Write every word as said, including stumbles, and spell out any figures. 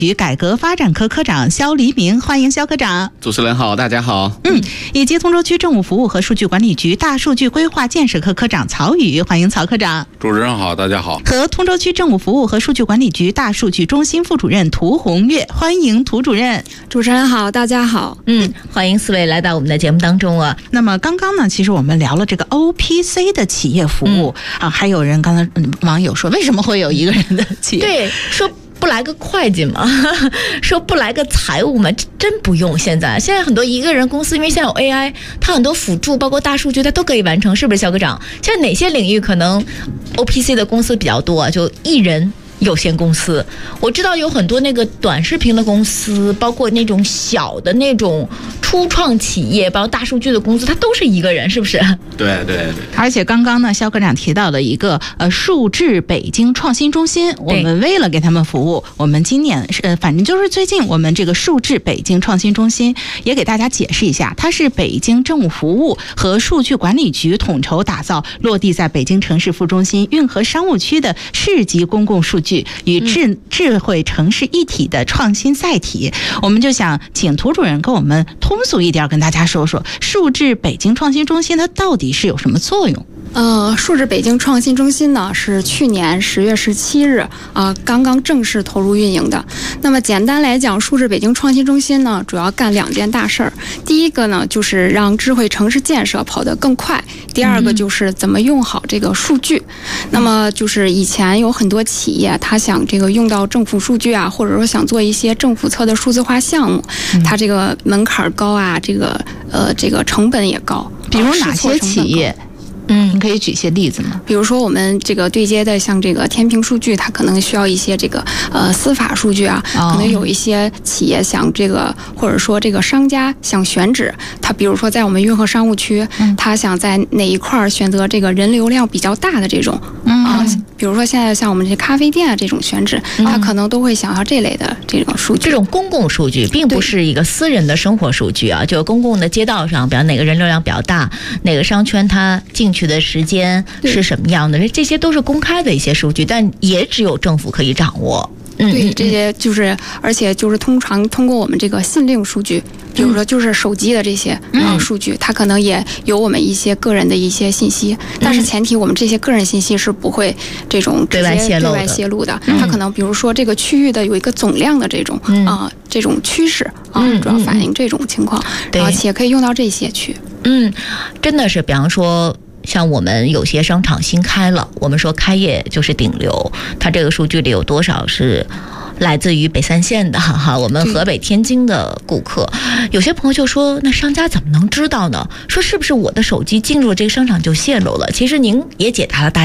与改革发展科科长肖黎明，欢迎肖科长。 主持人好，大家好。 嗯，以及通州区政务服务和数据管理局大数据规划建设科科长曹宇，欢迎曹科长。 主持人好，大家好。 和通州区政务服务和数据管理局大数据中心副主任涂红月，欢迎涂主任。 主持人好，大家好。 嗯，欢迎四位来到我们的节目当中啊。 那么刚刚呢，其实我们聊了这个 O P C 的企业服务、嗯、啊，还有人刚才、嗯、网友说，为什么会有一个人的企业？ 对，说。不来个会计吗？说不来个财务吗？真不用。现在现在很多一个人公司，因为现在有 A I， 它很多辅助，包括大数据，它都可以完成，是不是，肖科长？现在哪些领域可能 O P C 的公司比较多啊？就一人有限公司，我知道有很多那个短视频的公司，包括那种小的那种初创企业，包括大数据的公司，它都是一个人，是不是？ 对对对。 而且刚刚呢，肖科长提到了一个呃数智北京创新中心，我们为了给他们服务，我们今年呃反正就是最近我们这个数智北京创新中心也给大家解释一下，它是北京政务服务和数据管理局统筹打造，落地在北京城市副中心运河商务区的市级公共数据与智智慧城市一体的创新载体。我们就想请涂主任跟我们通俗一点跟大家说说，数智北京创新中心它到底是有什么作用？ 呃，数智北京创新中心呢是去年十月十七日啊、呃、刚刚正式投入运营的。那么简单来讲，数智北京创新中心呢主要干两件大事儿。第一个呢就是让智慧城市建设跑得更快，第二个就是怎么用好这个数据。嗯、那么就是以前有很多企业，他想这个用到政府数据啊，或者说想做一些政府侧的数字化项目，嗯、它这个门槛高啊，这个呃这个成本也高。 比如哪些企业？嗯，你可以举些例子吗？ 比如说我们这个对接的像这个天平数据，它可能需要一些这个呃司法数据啊，哦、可能有一些企业想这个，或者说这个商家想选址，他比如说在我们运河商务区，嗯、他想在哪一块选择这个人流量比较大的这种，嗯、啊，比如说现在像我们这咖啡店啊这种选址，嗯、他可能都会想要这类的这种数据。 这种公共数据并不是一个私人的生活数据啊，就公共的街道上，比方哪个人流量比较大，哪个商圈它进去的时间是什么样的，这些都是公开的一些数据，但也只有政府可以掌握。 嗯，对，这些就是，而且就是通常通过我们这个信令数据，比如说就是手机的这些嗯数据，它可能也有我们一些个人的一些信息，但是前提我们这些个人信息是不会这种直接对外泄露的。它可能比如说这个区域的有一个总量的这种啊、呃、这种趋势啊，主要反映这种情况，然后且可以用到这些去。 嗯，真的是，比方说。像我们有些商场新开了，我们说开业就是顶流，它这个数据里有多少是来自于北三县的哈，我们河北天津的顾客。有些朋友就说，那商家怎么能知道呢？说是不是我的手机进入了这个商场就泄露了？其实您也解答了大家